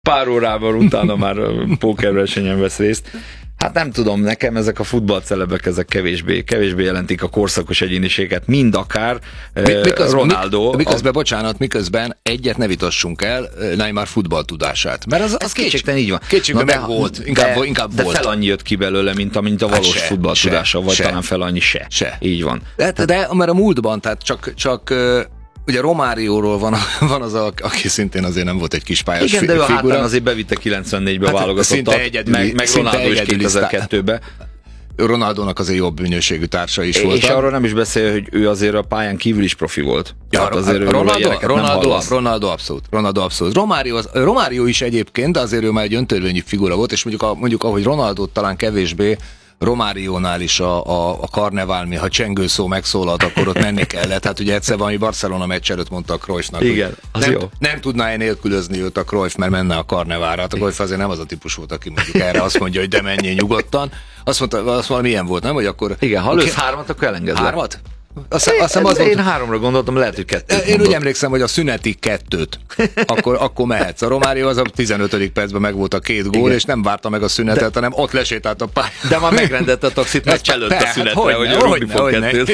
pár órában utána már pókerversenyen vesz részt. Hát nem tudom, nekem ezek a futballcelebek, ezek kevésbé jelentik a korszakos egyéniséget, mind akár Ronaldo. Miközben egyet ne vitassunk el, Neymar futballtudását. Mert az kétségtelen így van. Kétségben meg volt, inkább volt. De fel annyi jött ki belőle, mint a valós futballtudása, vagy talán fel annyi se. Így van. De mert a múltban, tehát csak ugye Romárióról van az, aki szintén azért nem volt egy kis pályás figura. Igen, de a hátán azért bevitte 94-be válogatottat, meg Ronaldo is 2002-be. Ronaldónak azért jobb minőségű társa is volt. És arról nem is beszél, hogy ő azért a pályán kívül is profi volt. Ja, Ronaldo abszolút. Romário is egyébként, de azért ő már egy öntörvényi figura volt, és mondjuk ahogy Ronaldót talán kevésbé, Romáriónál is a karnevál, ha csengő szó megszólalt, akkor ott menni kellett. Hát ugye egyszer valami Barcelona meccs előtt mondta a Cruyffnak, igen, nem tudná nélkülözni őt a Cruyff, mert menne a karneválra. Hát a Cruyff azért nem az a típusú volt, aki mondjuk erre azt mondja, hogy de menjél nyugodtan. Azt valami ilyen volt, nem? Hogy akkor... Igen, ha lősz 3-at, akkor elengedve. 3-at? Én 3-ra gondoltam, lehet, hogy 2-t. Én úgy emlékszem, hogy a szünetig 2-t. Akkor mehetsz. A Romário az a 15. percben meg volt a 2 gól, igen. És nem várta meg a szünetet, hanem ott lesétált a pályán. De már megrendette a taxit, mert cselőtt a szünetre, hogy rúgni fog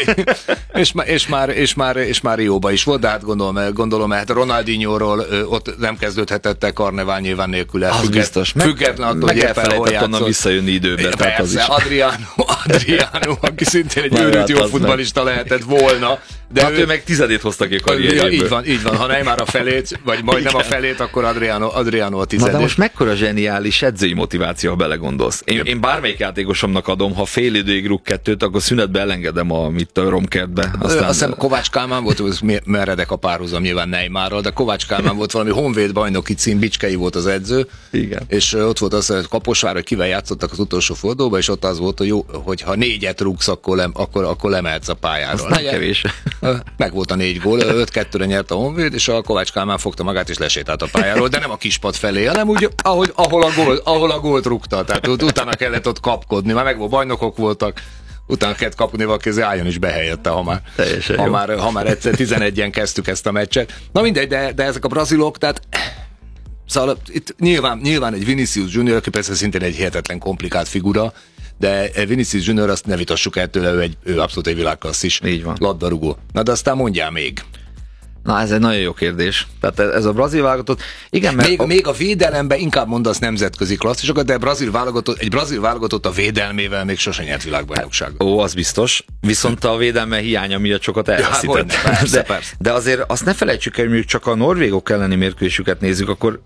2-t. És már Rióba is volt, de hát gondolom, hát Ronaldinho-ról ott nem kezdődhetett el karnevál nyilván nélküle. Az biztos. Független attól, hogy éppen hol játszott. Onnan visszajönni időben. Persze, Adriano, aki szintén egy őrült jó futballista lehetett volna. De hát ő meg 10-ét hozta ki a karrierjéből. Így van. Ha Neymar a felét, vagy majdnem a felét, akkor Adriano a 10-ét. Na de most mekkora zseniális edzői motiváció, ha belegondolsz. Én bármelyik játékosomnak adom, ha fél időig rúg 2-t, akkor szünetbe elengedem a romkertbe. Azt hiszem Kovács Kálmán volt, meredek a párhuzam nyilván Neymarral, de Kovács Kálmán volt valami Honvéd bajnoki cím, Bicskei volt az edző. Igen. És ott volt az, hogy Kaposvár, hogy kivel játszottak az utolsó fordulóban, és ott az volt, hogy ha 4-et rúgsz, akkor lemehetsz a pályáról. Az kevés. Meg volt a 4 gól, 5-2-re nyert a Honvéd, és a Kovács Kálmán fogta magát és lesétált a pályáról, de nem a kispad felé, hanem úgy, ahol a gólt rúgta. Tehát utána kellett ott kapkodni, már meg volt, bajnokok voltak, utána kellett kapni valaki, ez álljon is be helyette, ha már egyszer 11-en kezdtük ezt a meccset. Na mindegy, de ezek a brazilok, tehát szóval itt nyilván egy Vinicius Junior, aki persze szintén egy hihetetlen komplikált figura, de Vinicius Junior, azt ne vitassuk el tőle, ő abszolút egy világklasszis labdarúgó. Na de aztán mondjál még. Na, ez egy nagyon jó kérdés. Tehát ez a brazil válogatott... Igen, mert még a védelemben inkább mondasz nemzetközi klasszisokat, de egy brazil válogatott a védelmével még sosem nyert világbajnokságot. Ó, az biztos. Viszont a védelme hiánya miatt sokat elveszített. Persze. De azért azt ne felejtsük el, hogy mondjuk csak a norvégok elleni mérkőzésüket nézzük, akkor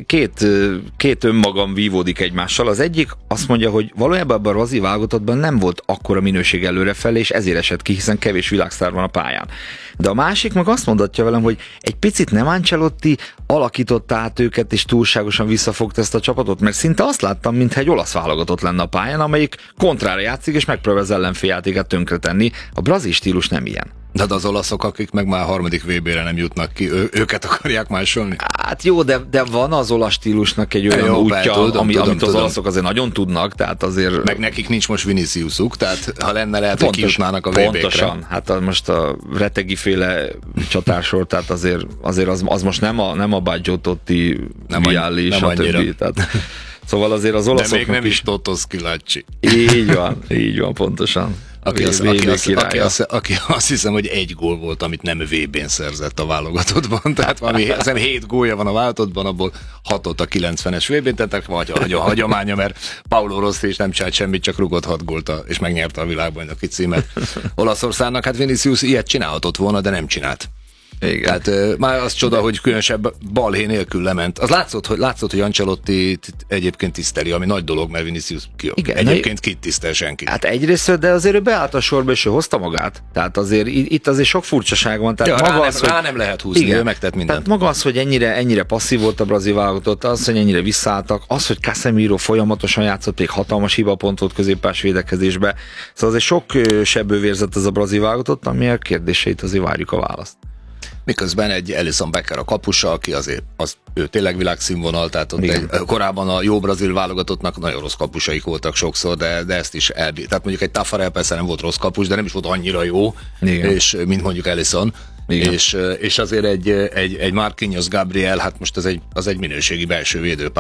két önmagam vívódik egymással. Az egyik azt mondja, hogy valójában ebben a brazil válogatottban nem volt akkora minőség előrefelé, és ezért esett ki, hiszen kevés világsztár van a pályán. De a másik meg azt mondatja velem, hogy egy picit nem Ancelotti alakította át őket, és túlságosan visszafogta ezt a csapatot, mert szinte azt láttam, mintha egy olasz válogatott lenne a pályán, amelyik kontrára játszik, és megpróbál az ellenfél játékát tönkretenni. A brazil stílus nem ilyen. De az olaszok, akik meg már a 3. VB-re nem jutnak ki, őket akarják másolni? Hát jó, de van az olasz stílusnak egy olyan útja, amit az olaszok azért nagyon tudnak, tehát azért... Meg nekik nincs most Viniciusuk, tehát ha lenne, lehet, hogy kijutnának a VB-kre. Pontosan, hát most a Retegi-féle csatársor, tehát azért az most nem a Baggio-Totti, Vialli és a többi. Tehát, szóval azért az olaszoknak... De még nem is Totoszki Lacsi. Így van, pontosan. Aki azt hiszem, hogy 1 gól volt, amit nem VB-n szerzett a válogatottban. Tehát valami, azt hiszem 7 gólja van a válogatottban, abból 6-ot a 90-es VB-n, tehát vagy a hagyománya, mert Paulo Rossi is nem csinált semmit, csak rugott 6 gólt, és megnyerte a világbajnoki címet Olaszországnak. Hát Vinicius ilyet csinálhatott volna, de nem csinált. Igen. Tehát már az csoda, hogy különösebb balhé nélkül lement. Az látszott, hogy Ancelotti egyébként tiszteli, ami nagy dolog, mert Vinicius egyébként kit tisztel senki. Hát egyrészt, de azért ő beállt a sorba, és ő hozta magát. Tehát azért itt azért sok furcsaság van. Tehát maga nem lehet húzni, igen, ő megtett mindent. Tehát maga az, hogy ennyire passzív volt a brazil válogatott, az, hogy ennyire visszaálltak, az, hogy Casemiro folyamatosan játszott, még hatalmas hibapont volt középpás védekezésbe. Szóval azért sok sebből vérzett ez a brazil válogatott, ami a kérdéseit azért várjuk a választ. Miközben egy Alisson Becker a kapusa, aki azért ő tényleg világszínvonal, tehát ott korábban a jó brazil válogatottnak nagyon rossz kapusaik voltak sokszor, de ezt is elbírt. Tehát mondjuk egy Taffarel persze nem volt rossz kapus, de nem is volt annyira jó, és, mint mondjuk Alisson. És azért egy Marquinhos Gabriel, hát most az egy minőségi belső védőpár.